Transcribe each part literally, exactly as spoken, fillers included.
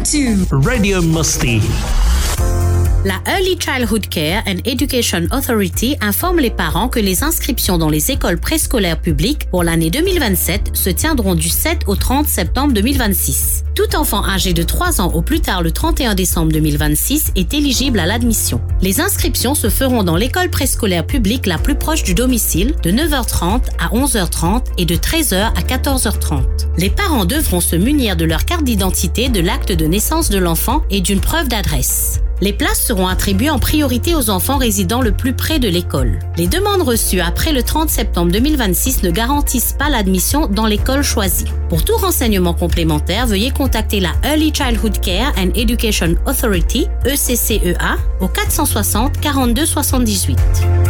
to Radio Musti. La Early Childhood Care and Education Authority informe les parents que les inscriptions dans les écoles préscolaires publiques pour l'année deux mille vingt-sept se tiendront du sept au trente septembre deux mille vingt-six. Tout enfant âgé de trois ans au plus tard le trente et un décembre deux mille vingt-six est éligible à l'admission. Les inscriptions se feront dans l'école préscolaire publique la plus proche du domicile de neuf heures trente à onze heures trente et de treize heures à quatorze heures trente. Les parents devront se munir de leur carte d'identité, de l'acte de naissance de l'enfant et d'une preuve d'adresse. Les places seront attribuées en priorité aux enfants résidant le plus près de l'école. Les demandes reçues après le trente septembre deux mille vingt-six ne garantissent pas l'admission dans l'école choisie. Pour tout renseignement complémentaire, veuillez contacter la Early Childhood Care and Education Authority, E C C E A, au quatre cent soixante quarante-deux soixante-dix-huit.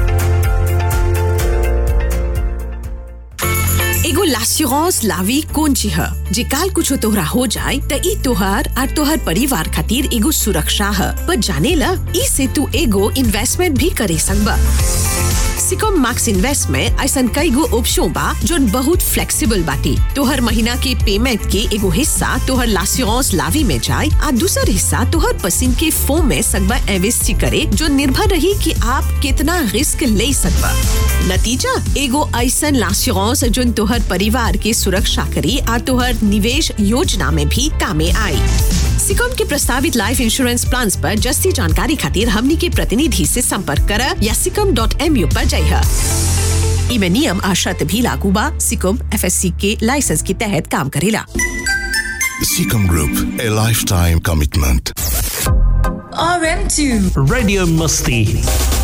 एगो लास्यूरांस लावी कौन ची है जे काल कुछ तोहरा हो जाए त ई तोहर और तोहर परिवार खातिर एगो सुरक्षा है पर जाने ला ई से तू एगो इन्वेस्टमेंट भी करे सकबा सिकम मैक्स इन्वेस्ट में ऐसन कई गो ऑप्शन बा जोन बहुत फ्लेक्सिबल बाटी तोहर महीना के पेमेंट के एगो हिस्सा तोहर लास्यूरांस लावी में जाए और दूसर हिस्सा तोहर पसंद के फॉर्म में सकबा इन्वेस्ट करे जो निर्भर रही कि आप कितना रिस्क ले सकबा नतीजा एगो ऐसन लास्यूरांस जोन तोहर परिवार के सुरक्षा करी और तोहर निवेश योजना में भी कामे आई सिकम के प्रस्तावित लाइफ इंश्योरेंस प्लान्स पर जस्ती जानकारी खातिर हमनी के प्रतिनिधि से संपर्क करा या सिकम डॉट एम यू पर जाइए। इमे नियम आ शर्त भी लागू बा। सिकम एफ एस सी के लाइसेंस के तहत काम करेला। Seacom Group, a lifetime commitment. R M two Radio Musti.